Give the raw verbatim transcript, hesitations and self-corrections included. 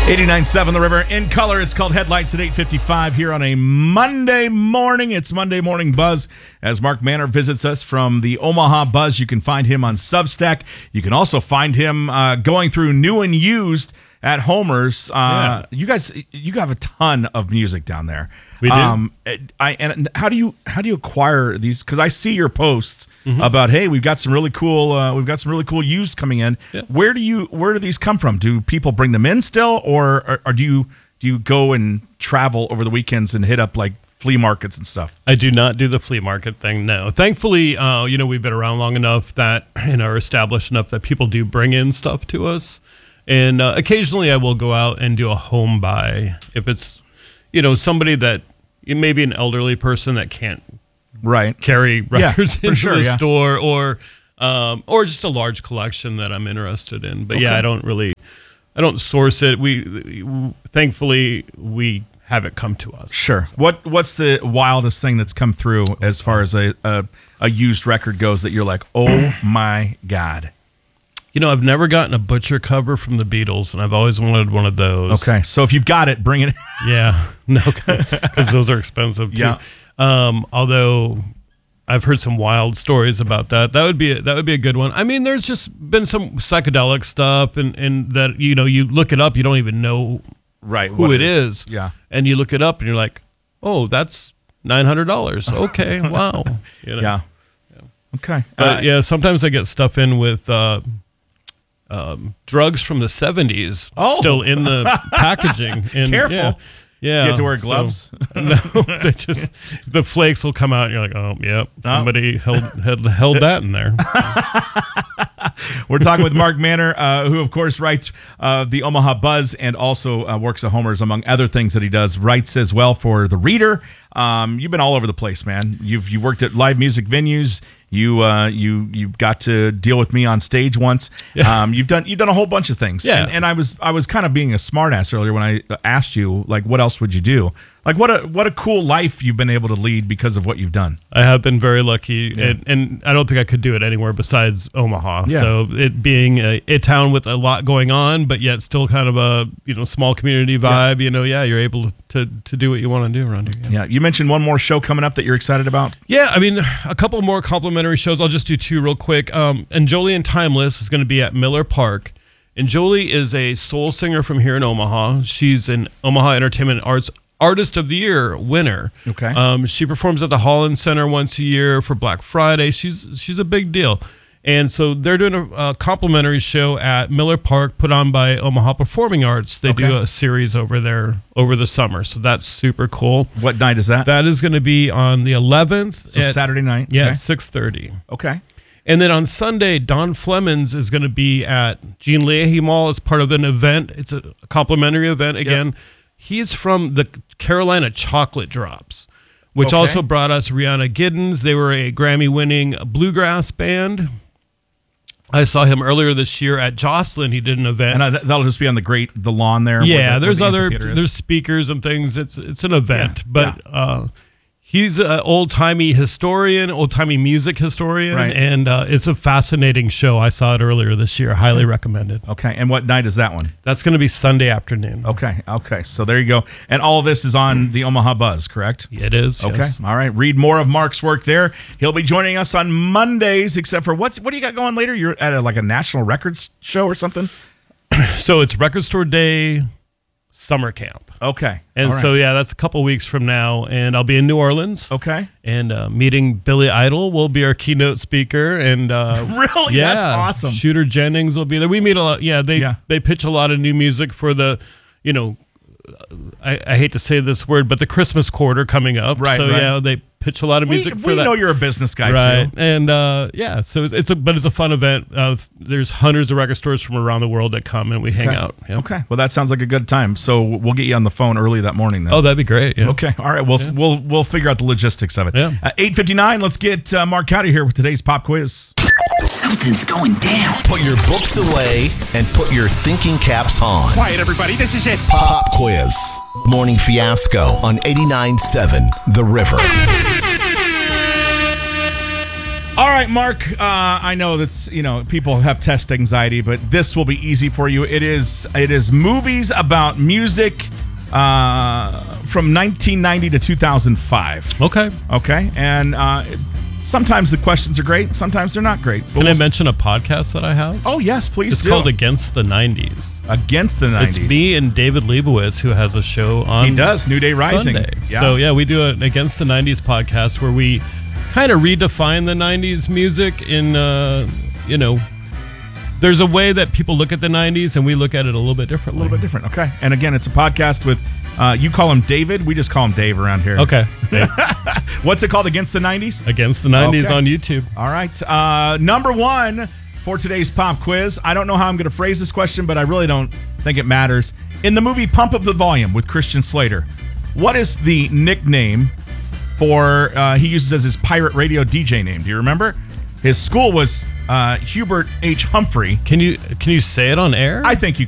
eighty-nine point seven The River in color. It's called Headlights at eight fifty-five here on a Monday morning. It's Monday Morning Buzz as Mark Manner visits us from the Omaha Buzz. You can find him on Substack. You can also find him uh, going through new and used at Homer's. Uh, yeah. You guys, you have a ton of music down there. We do. Um, I and how do you how do you acquire these? Because I see your posts mm-hmm. about, hey, we've got some really cool uh, we've got some really cool used coming in. Yeah. Where do you where do these come from? Do people bring them in still, or, or or do you do you go and travel over the weekends and hit up like flea markets and stuff? I do not do the flea market thing. No, thankfully, uh, you know, we've been around long enough that and are established enough that people do bring in stuff to us, and uh, occasionally I will go out and do a home buy if it's, you know, somebody that. Maybe an elderly person that can't right carry records yeah, into sure, the yeah. store, or um, or just a large collection that I'm interested in. But okay. yeah, I don't really, I don't source it. We, we thankfully we have it come to us. Sure. What What's the wildest thing that's come through as far as a a, a used record goes that you're like, oh my God? You know, I've never gotten a butcher cover from the Beatles, and I've always wanted one of those. Okay, so if you've got it, bring it. Yeah, no, because those are expensive too. Yeah. Um, although I've heard some wild stories about that. That would be a, that would be a good one. I mean, there's just been some psychedelic stuff, and, and that you know, you look it up, you don't even know right who it is. is. Yeah, and you look it up, and you're like, oh, that's nine hundred dollars. Okay, wow. You know? Yeah. yeah. Okay, but uh, yeah, sometimes I get stuff in with. Uh, Um, drugs from the seventies oh. still in the packaging. And, Careful. Yeah, yeah. You have to wear gloves? So, no, they just, the flakes will come out and you're like, oh, yep, somebody oh. held, held, held that in there. We're talking with Mark Manner, uh, who, of course, writes uh, the Omaha Buzz and also uh, works at Homer's, among other things that he does. Writes as well for The Reader. Um, you've been all over the place, man. You've you worked at live music venues. You uh, you you got to deal with me on stage once. Yeah. Um, you've done you've done a whole bunch of things. Yeah. And, and I was I was kind of being a smartass earlier when I asked you, like, what else would you do? Like, what a what a cool life you've been able to lead because of what you've done. I have been very lucky, yeah. and, and I don't think I could do it anywhere besides Omaha. Yeah. So it being a, a town with a lot going on, but yet still kind of a you know small community vibe. Yeah. You know, yeah, you're able to to do what you want to do around here. Yeah. yeah. You mentioned one more show coming up that you're excited about. Yeah, I mean, a couple more complimentary shows. I'll just do two real quick. Um, and Jolie and Timeless is going to be at Miller Park. And Jolie is a soul singer from here in Omaha. She's an Omaha Entertainment Arts Artist of the Year winner. Okay. Um, she performs at the Holland Center once a year for Black Friday. She's she's a big deal. And so they're doing a, a complimentary show at Miller Park put on by Omaha Performing Arts. They okay. do a series over there over the summer. So that's super cool. What night is that? That is going to be on the eleventh. So at, Saturday night? Yeah, okay. at six thirty. Okay. And then on Sunday, Don Flemons is going to be at Gene Leahy Mall as part of an event. It's a complimentary event again. Yep. He's from the Carolina Chocolate Drops, which okay. also brought us Rihanna Giddens. They were a Grammy-winning bluegrass band. I saw him earlier this year at Jocelyn. He did an event, and that'll just be on the great the lawn there. Yeah, the, there's the other there's speakers and things. It's it's an event, yeah. but yeah. Uh, he's an old timey historian, old timey music historian, right. and uh, it's a fascinating show. I saw it earlier this year. Highly recommended. Okay, and what night is that one? That's going to be Sunday afternoon. Okay, okay. So there you go. And all of this is on the Omaha Buzz, correct? It is. Okay, yes. All right. Read more of Mark's work there. He'll be joining us on Mondays, except for what's what do you got going later? You're at a, like a National Records show or something? So it's Record Store Day summer camp. Okay. And right. so, yeah, that's a couple weeks from now, and I'll be in New Orleans. Okay. And uh, meeting Billy Idol will be our keynote speaker. And uh, really? Yeah, that's awesome. Shooter Jennings will be there. We meet a lot. Yeah, they, yeah. they pitch a lot of new music for the, you know, I, I hate to say this word, but the Christmas quarter coming up. Right, So, right. yeah, they pitch a lot of music we, for we that. We know you're a business guy, right. too. And, uh, yeah, so it's, it's a, but it's a fun event. Uh, there's hundreds of record stores from around the world that come, and we hang okay. out. Yeah. Okay. Well, that sounds like a good time. So we'll get you on the phone early that morning, then. Oh, that'd be great. Yeah. Okay. All right. We'll, yeah. we'll, we'll figure out the logistics of it. Yeah. Uh, eight fifty-nine, let's get uh, Mark Cowdy here with today's pop quiz. Something's going down. Put your books away and put your thinking caps on. Quiet, everybody. This is it. Pop quiz. Morning Fiasco on eighty-nine point seven The River. All right, Mark. Uh, I know that's you know people have test anxiety, but this will be easy for you. It is it is movies about music uh, from nineteen ninety to two thousand five. Okay. Okay, and uh, sometimes the questions are great, sometimes they're not great. But Can we'll I mention a podcast that I have? Oh yes, please. It's do. called Against the nineties. Against the nineties. It's me and David Leibowitz who has a show on He does New Day Rising. Sunday. Yeah. So yeah, we do an Against the nineties podcast where we kind of redefine the nineties music in uh, you know, there's a way that people look at the nineties and we look at it a little bit A differently. little bit different. Okay, and again, it's a podcast with uh, you call him David. We just call him Dave around here. Okay. Dave. What's it called? Against the nineties. Against the nineties Okay. on YouTube. All right. Uh, number one for today's pop quiz. I don't know how I'm going to phrase this question, but I really don't think it matters. In the movie Pump Up the Volume with Christian Slater, what is the nickname for uh, he uses as his pirate radio D J name? Do you remember? His school was uh, Hubert H. Humphrey. Can you can you say it on air? I think you